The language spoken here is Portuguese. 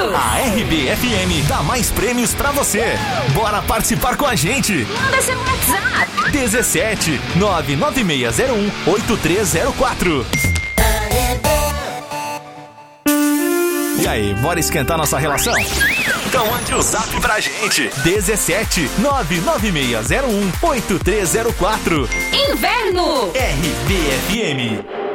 A RBFM dá mais prêmios pra você. Bora participar com a gente. Manda seu WhatsApp. 17 99601 8304. E aí, bora esquentar nossa relação? Então mande o zap pra gente. 17 99601 8304. Inverno. RBFM.